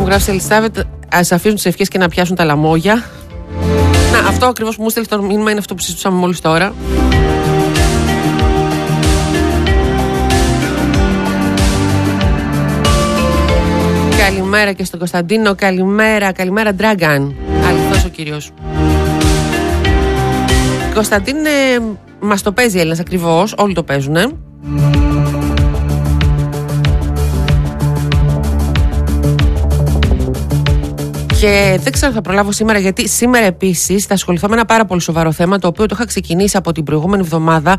γράφει Ελισάβετ, ας αφήσουν τις ευχές και να πιάσουν τα λαμόγια. Να, αυτό ακριβώς που μου στέλνει το μήνυμα είναι αυτό που συζητούσαμε μόλις τώρα. Καλημέρα και στον Κωνσταντίνο. Καλημέρα Dragon. Αληθώς ο κύριος Κωνσταντίν, μας το παίζει Έλληνας ακριβώς. Όλοι το παίζουνε. Και δεν ξέρω αν θα προλάβω σήμερα, γιατί σήμερα επίσης θα ασχοληθώ με ένα πάρα πολύ σοβαρό θέμα, το οποίο το είχα ξεκινήσει από την προηγούμενη εβδομάδα,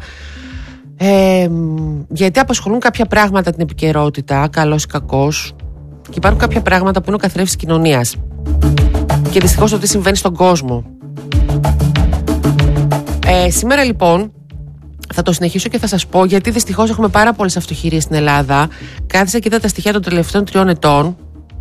γιατί απασχολούν κάποια πράγματα την επικαιρότητα, καλός ή κακός, και υπάρχουν κάποια πράγματα που είναι ο καθρέφτης της κοινωνίας και δυστυχώς το τι συμβαίνει στον κόσμο. Σήμερα λοιπόν θα το συνεχίσω και θα σας πω, γιατί δυστυχώς έχουμε πάρα πολλές αυτοχειρίες στην Ελλάδα. Κάθισα και είδα τα στοιχεία των τελευταίων 3 ετών.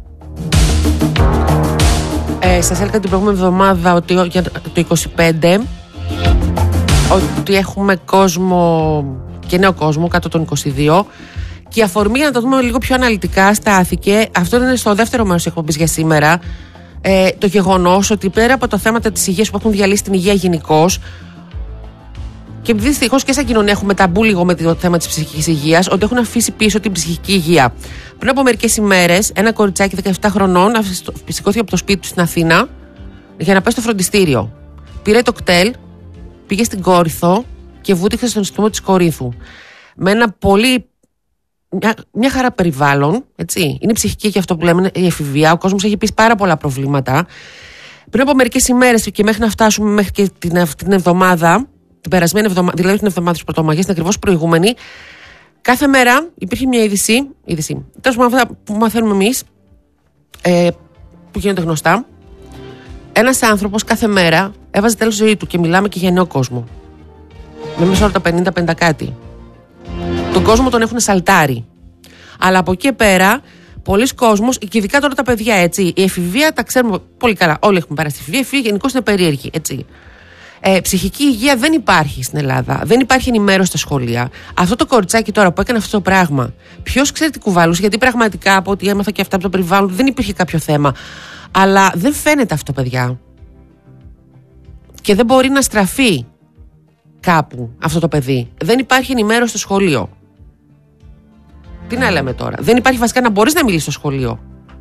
Σας έλεγα την προηγούμενη εβδομάδα ότι για το 25 ότι έχουμε κόσμο και νέο κόσμο κάτω των 22, και η αφορμή, για να το δούμε λίγο πιο αναλυτικά, στάθηκε, αυτό είναι στο δεύτερο μέρος της εκπομπής για σήμερα, το γεγονός ότι πέρα από τα θέματα της υγείας που έχουν διαλύσει την υγεία γενικώς, και επειδή δυστυχώς και σαν κοινωνία έχουμε ταμπού λίγο με το θέμα της ψυχικής υγείας, ότι έχουν αφήσει πίσω την ψυχική υγεία. Πριν από μερικές ημέρες, ένα κοριτσάκι 17 χρονών σηκώθηκε από το σπίτι του στην Αθήνα για να πάει στο φροντιστήριο. Πήρε το κτέλ, πήγε στην Κόρινθο και βούτυξε στον νοσοκομείο της Κορίνθου. Με ένα μια χαρά περιβάλλον, έτσι. Είναι ψυχική και αυτό που λέμε, η εφηβεία. Ο κόσμος έχει πει πάρα πολλά προβλήματα. Πριν από μερικές ημέρες και μέχρι να φτάσουμε μέχρι και την εβδομάδα, την περασμένη εβδομάδα, δηλαδή την εβδομάδα της Πρωτομαγιάς, την ακριβώς προηγούμενη, κάθε μέρα υπήρχε μια είδηση, τέλος πάντων αυτά που μαθαίνουμε εμείς, που γίνονται γνωστά. Ένας άνθρωπος κάθε μέρα έβαζε τέλος ζωή του, και μιλάμε και για νέο κόσμο. Με μέσα όλα τα 50 κάτι. Τον κόσμο τον έχουν σαλτάρει. Αλλά από εκεί πέρα, πολλοί κόσμος, και ειδικά τώρα τα παιδιά, έτσι, η εφηβεία τα ξέρουμε πολύ καλά. Όλοι έχουμε περάσει εφηβεία. Η εφηβεία γενικώς είναι περίεργη, έτσι. Ψυχική υγεία δεν υπάρχει στην Ελλάδα. Δεν υπάρχει ενημέρωση στα σχολεία. Αυτό το κοριτσάκι τώρα που έκανε αυτό το πράγμα, ποιος ξέρει τι κουβάλωσε, γιατί πραγματικά από ό,τι έμαθα και αυτά από το περιβάλλον δεν υπήρχε κάποιο θέμα. Αλλά δεν φαίνεται αυτό, παιδιά. Και δεν μπορεί να στραφεί κάπου αυτό το παιδί. Δεν υπάρχει ενημέρωση στο σχολείο. Τι να λέμε τώρα. Δεν υπάρχει βασικά να μπορείς να μιλήσεις στο σχολείο.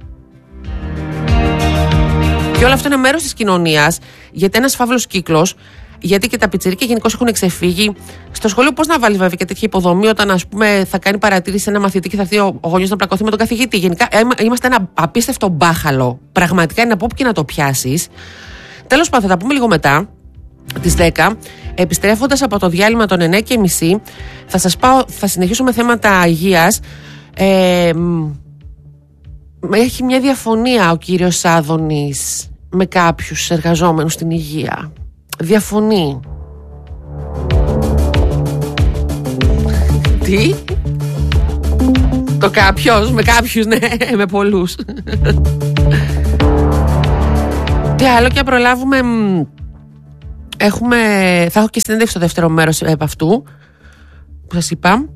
Και όλο αυτό είναι μέρος της κοινωνίας, γιατί ένας φαύλος κύκλος, γιατί και τα πιτσιρίκια γενικώς έχουν εξεφύγει. Στο σχολείο πώς να βάλεις βέβαια και τέτοια υποδομή, όταν ας πούμε θα κάνει παρατήρηση ένα μαθητή και θα έρθει ο γονιός να πλακωθεί με τον καθηγητή. Γενικά είμαστε ένα απίστευτο μπάχαλο. Πραγματικά είναι από όπου και να το πιάσεις. Τέλος πάντων, θα τα πούμε λίγο μετά, τις 10. Επιστρέφοντας από το διάλειμμα των 9:30, θα συνεχίσω με θέματα υγείας. Έχει μια διαφωνία ο κύριος Άδωνης με κάποιους εργαζόμενους στην υγεία. Διαφωνεί. Τι? Το κάποιος? Με κάποιους, ναι, με πολλούς. Τι άλλο και αν προλάβουμε, θα έχω και συνέντευξη στο δεύτερο μέρος από αυτού που σας είπα.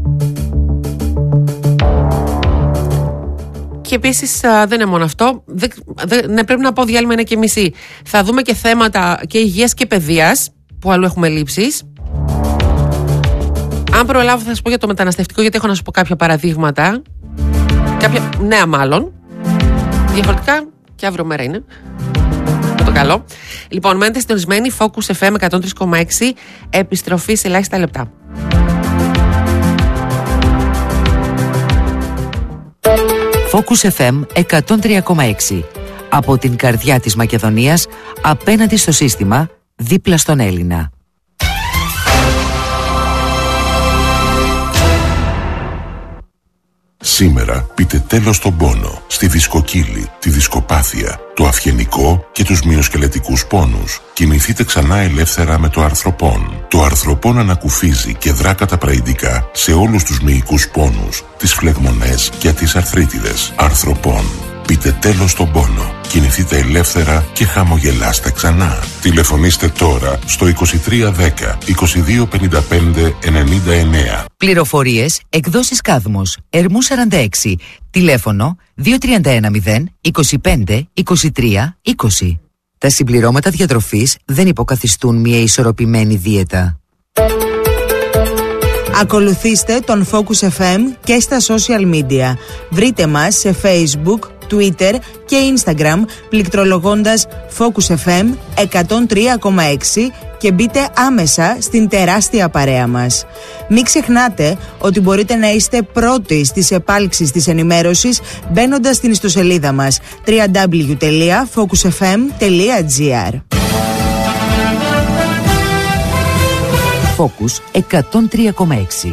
Και επίσης δεν είναι μόνο αυτό. Πρέπει να πω διάλειμμα 9:30. Θα δούμε και θέματα και υγείας και παιδείας, που αλλού έχουμε λήψεις. Αν προλάβω θα σας πω για το μεταναστευτικό, γιατί έχω να σας πω κάποια παραδείγματα. Κάποια νέα μάλλον. Διαφορετικά και αύριο μέρα είναι. Με το καλό. Λοιπόν, μένετε συντονισμένοι. Focus FM 103,6. Επιστροφή σε ελάχιστα λεπτά. Focus FM 103,6. Από την καρδιά της Μακεδονίας, απέναντι στο σύστημα, δίπλα στον Έλληνα. Σήμερα πείτε τέλος στον πόνο, στη δισκοκύλη, τη δισκοπάθεια, το αυγενικό και τους μυοσκελετικούς πόνους. Κινηθείτε ξανά ελεύθερα με το αρθροπόν. Το αρθροπόν ανακουφίζει και δρά καταπραϊντικά σε όλους τους μυϊκούς πόνους, τις φλεγμονές και τις αρθρίτιδες. Αρθροπόν. Πείτε τέλος στον πόνο. Κινηθείτε ελεύθερα και χαμογελάστε ξανά. Τηλεφωνήστε τώρα στο 2310 2255 99. Πληροφορίες, εκδόσεις Κάδμος, Ερμού 46, τηλέφωνο 2310 25 23 20. Τα συμπληρώματα διατροφής δεν υποκαθιστούν μια ισορροπημένη δίαιτα. Ακολουθήστε τον Focus FM και στα social media. Βρείτε μας σε Facebook, Twitter και Instagram πληκτρολογώντας Focus FM 103,6 και μπείτε άμεσα στην τεράστια παρέα μας. Μην ξεχνάτε ότι μπορείτε να είστε πρώτοι στις επάλξεις της ενημέρωσης μπαίνοντας στην ιστοσελίδα μας www.focusfm.gr. Focus 103,6.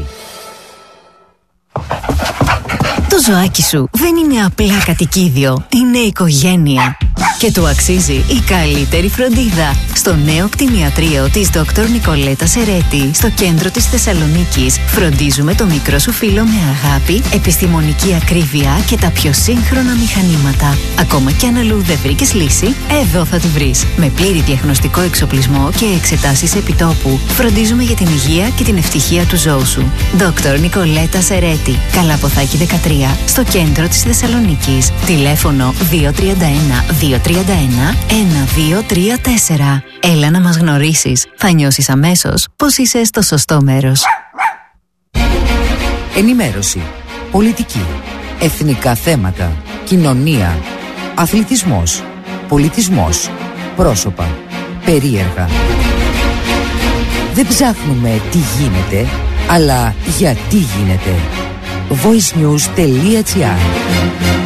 Το ζωάκι σου δεν είναι απλά κατοικίδιο, είναι οικογένεια. Και του αξίζει η καλύτερη φροντίδα. Στο νέο κτηνιατρίο της Dr. Νικολέτα Σερέτη, στο κέντρο της Θεσσαλονίκης, φροντίζουμε το μικρό σου φίλο με αγάπη, επιστημονική ακρίβεια και τα πιο σύγχρονα μηχανήματα. Ακόμα κι αν αλλού δεν βρήκες λύση, εδώ θα τη βρεις. Με πλήρη διαγνωστικό εξοπλισμό και εξετάσεις επιτόπου, φροντίζουμε για την υγεία και την ευτυχία του ζώου σου. Dr. Νικολέτα Σερέτη, Καλαποθάκη 13, στο κέντρο της Θεσσαλονίκης. Τηλέφωνο 231-231-1234. Έλα να μας γνωρίσεις. Θα νιώσεις αμέσως πως είσαι στο σωστό μέρος. Ενημέρωση, πολιτική, εθνικά θέματα, κοινωνία, αθλητισμός, πολιτισμός, πρόσωπα, περίεργα. Δεν ψάχνουμε τι γίνεται, αλλά γιατί γίνεται. voicenews.gr